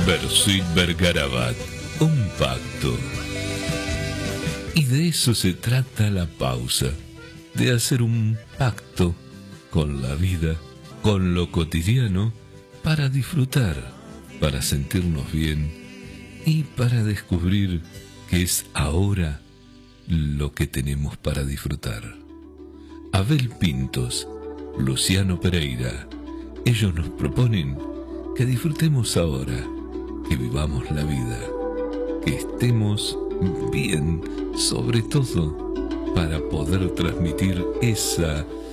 Bersuit Vergarabat, un pacto. Y de eso se trata la pausa, de hacer un pacto con la vida, con lo cotidiano, para disfrutar, para sentirnos bien y para descubrir que es ahora lo que tenemos para disfrutar. Abel Pintos, Luciano Pereira, ellos nos proponen que disfrutemos ahora, que vivamos la vida, que estemos bien, sobre todo para poder transmitir esa